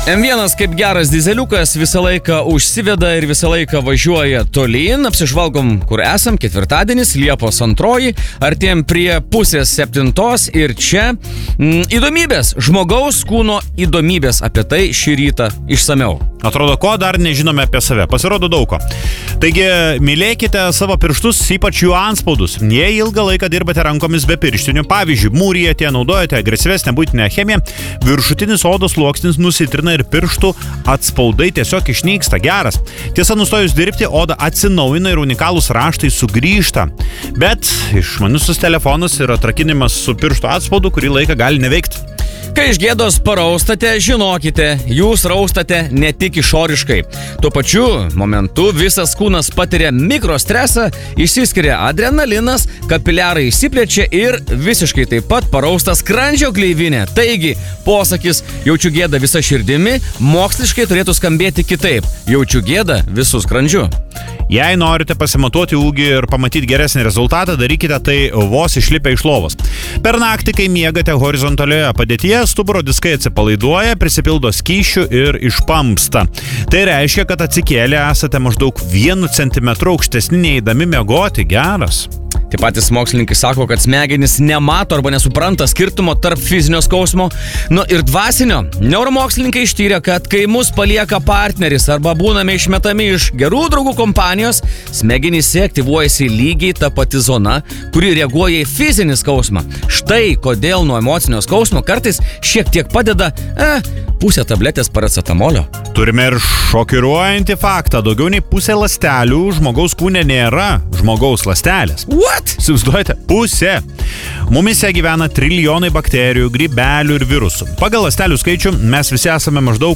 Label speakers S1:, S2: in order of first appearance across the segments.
S1: M1 kaip geras dizeliukas visą laiką užsiveda ir visą laiką važiuoja tolyn. Apsižvalgom, kur esam, ketvirtadienis, Liepos 2, artėjom prie 6:30 ir čia įdomybės, žmogaus kūno įdomybės, apie tai šį rytą išsameu.
S2: Atrodo, ko dar nežinome apie save, pasirodo daug ko. Taigi, mylėkite savo pirštus, ypač jų anspaudus. Jei ilgą laiką dirbate rankomis be pirštinių, pavyzdžiui, mūrijate, naudojate agresyvesnę buitinę chemiją, viršutinis odos sluoksnis nusitrina ir pirštų atspaudai tiesiog išnyksta. Geras. Tiesa, nustojus dirbti, oda atsinaujina ir unikalūs raštai sugrįžta. Bet išmanusis telefonas ir atrakinimas su pirštų atspaudu kurį laiką gali neveikti.
S1: Kai iš gėdos paraustate, žinokite, jūs raustate ne tik išoriškai. Tuo pačiu momentu visas kūnas patiria mikrostresą, išsiskiria adrenalinas, kapiliarai išsiplečia ir visiškai taip pat parausta skrandžio gleivinė. Taigi, posakis jaučiu gėdą visą širdimi moksliškai turėtų skambėti kitaip. Jaučiu gėdą visų skrandžiu.
S2: Jei norite pasimatuoti ūgį ir pamatyti geresnį rezultatą, darykite tai vos išlipę iš lovos. Per naktį, kai miegate horizontalioje padėtyje, stuburo diskai atsipalaiduoja, prisipildo skysčių ir išpampsta. Tai reiškia, kad atsikėlę esate maždaug 1 centimetru aukštesni neįdami miegoti. Geras.
S1: Taip patys mokslininkai sako, kad smegenys nemato arba nesupranta skirtumo tarp fizinio skausmo, ir dvasinio. Neuromokslininkai ištyrė, kad kai mus palieka partneris arba būname išmetami iš gerų draugų kompanijos, smegenyse aktyvuojasi lygiai ta pati zona, kuri reaguoja į fizinį skausmą. Štai kodėl nuo emocinio skausmo kartais šiek tiek padeda pusę tabletės paracetamolio.
S2: Turime ir šokiruojantį faktą. Daugiau nei pusė ląstelių žmogaus kūne nėra žmogaus ląstelės.
S1: What?
S2: Įsivaizduojate? Pusė. Mumise gyvena trilijonai bakterijų, grybelių ir virusų. Pagal ląstelių skaičių mes visi esame maždaug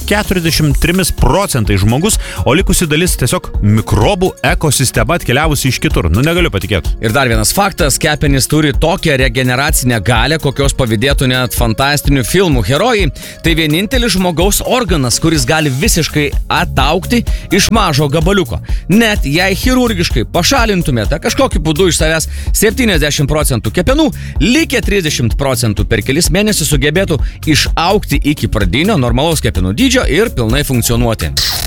S2: 43% žmogus, o likusi dalis tiesiog mikrobų ekosistema atkeliavusi iš kitur. Negaliu patikėti.
S1: Ir dar vienas faktas, kepenys turi tokią regeneracinę galią, kokios pavydėtų net fantastinių filmų herojai. Tai vienintelis žmogaus organas, kuris gali visiškai ataugti iš mažo gabaliuko. Net jei chirurgiškai pašalintumėte kažkokiu būdu iš savęs 70% kepenų, likę 30% per kelis mėnesius sugebėtų išaugti iki pradinio normalaus kepenų dydžio ir pilnai funkcionuoti.